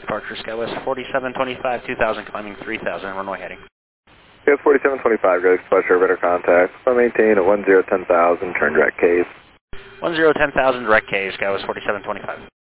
departure, SkyWest 4725, 2000, climbing 3000, runway heading. Yeah, 4725, go exposure, better contact. So maintain at 1010,000, turn direct case. 1010,000, direct case, SkyWest 4725.